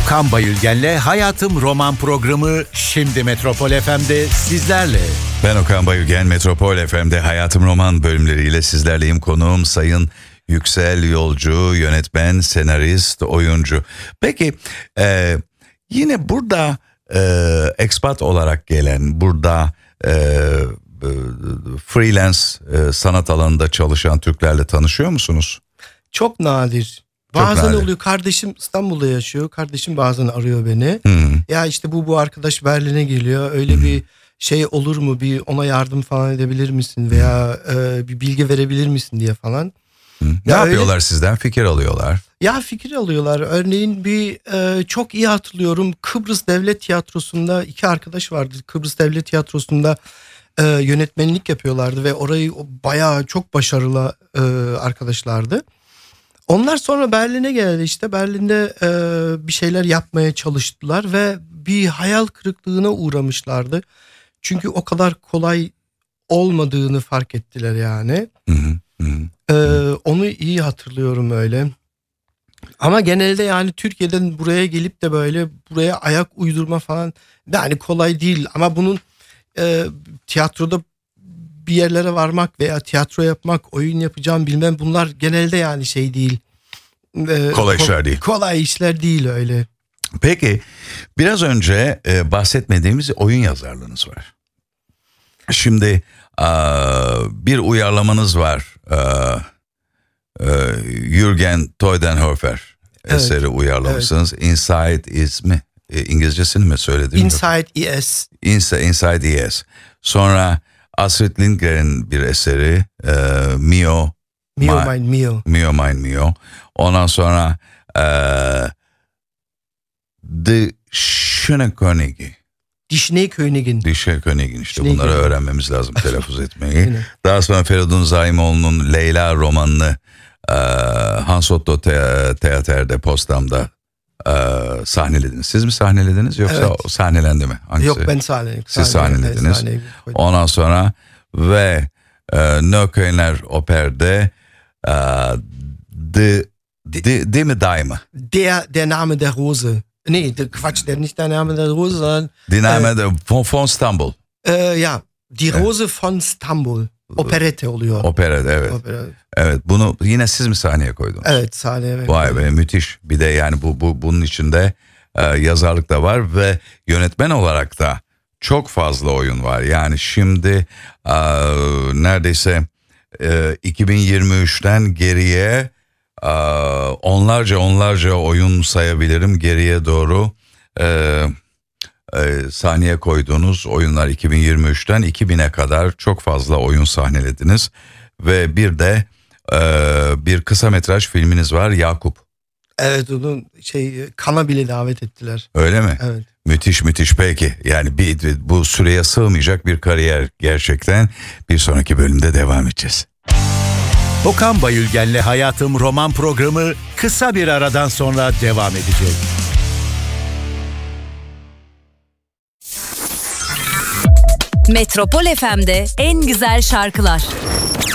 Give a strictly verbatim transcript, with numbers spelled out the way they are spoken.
Okan Bayülgen'le Hayatım Roman programı şimdi Metropol F M'de sizlerle. Ben Okan Bayülgen, Metropol F M'de Hayatım Roman bölümleriyle sizlerleyim. Konuğum Sayın Yüksel Yolcu, yönetmen, senarist, oyuncu. Peki e, yine burada e, expat olarak gelen, burada e, e, freelance e, sanat alanında çalışan Türklerle tanışıyor musunuz? Çok nadir. Bazen oluyor, kardeşim İstanbul'da yaşıyor. Kardeşim bazen arıyor beni. Hmm. Ya işte bu bu arkadaş Berlin'e geliyor. Öyle hmm. bir şey olur mu? Bir ona yardım falan edebilir misin? Veya e, bir bilgi verebilir misin diye falan. Hmm. Ne ya yapıyorlar öyle, sizden? Fikir alıyorlar. Ya fikir alıyorlar. Örneğin bir e, çok iyi hatırlıyorum. Kıbrıs Devlet Tiyatrosu'nda iki arkadaş vardı. Kıbrıs Devlet Tiyatrosu'nda e, yönetmenlik yapıyorlardı ve orayı bayağı çok başarılı e, arkadaşlardı. Onlar sonra Berlin'e geldi, işte Berlin'de e, bir şeyler yapmaya çalıştılar ve bir hayal kırıklığına uğramışlardı. Çünkü o kadar kolay olmadığını fark ettiler yani. Hı hı, hı. E, onu iyi hatırlıyorum öyle. Ama genelde yani Türkiye'den buraya gelip de böyle buraya ayak uydurma falan yani kolay değil. Ama bunun e, tiyatroda bir yerlere varmak veya tiyatro yapmak, oyun yapacağım bilmem, bunlar genelde yani şey değil. Ee, kolay işler değil. Kolay işler değil öyle. Peki biraz önce e, bahsetmediğimiz oyun yazarlığınız var. Şimdi a, bir uyarlamanız var. A, a, Jürgen Toidenhofer evet. eseri uyarlamışsınız. Evet. Inside Is mi? E, İngilizcesini mi söyledim? Inside Is. Inside, Inside Is. Sonra Astrid Lindgren'in bir eseri e, Mio Mio My, Mein Mio Mio Mein Mio. Ondan sonra e, The Schöne Königin. Die Schneekönigin. Die Schneekönigin işte bunları öğrenmemiz lazım telaffuz etmeyi. Daha sonra Feridun Zaimoğlu'nun Leyla romanını e, Hans Otto te- Teater'de Potsdam'da e, sahnelediniz. Siz mi sahnelediniz yoksa evet. o sahnelendi mi? Hangisi? Yok, ben sahneledim. Siz sahnelediniz. Ondan sonra ve e, Neuköllner Oper'de e, de, de, de mi Die mı? Der, der Name der Rose. Nee, der, Quatsch, der nicht der Name der Rose, sondern... Die Name äh, der, von, von Stambul. Äh, ja, Die Rose evet. von Stambul. Operette oluyor. Operette, evet. Operette. Evet, bunu yine siz mi sahneye koydunuz? Evet, sahneye. Vay be, müthiş. Bir de yani bu, bu bunun içinde e, yazarlık da var ve yönetmen olarak da çok fazla oyun var. Yani şimdi e, neredeyse e, iki bin yirmi üçten geriye e, onlarca onlarca oyun sayabilirim geriye doğru. E, e, sahneye koyduğunuz oyunlar iki bin yirmi üçten iki bine kadar çok fazla oyun sahnelediniz. Ve bir de e, bir kısa metraj filminiz var, Yakup. Evet, onun şey Kana bile davet ettiler. Öyle mi? Evet. Müthiş müthiş peki. Yani bir, bu süreye sığmayacak bir kariyer gerçekten. Bir sonraki bölümde devam edeceğiz. Okan Bayülgen'le Hayatım Roman programı kısa bir aradan sonra devam edecek. Metropol F M'de en güzel şarkılar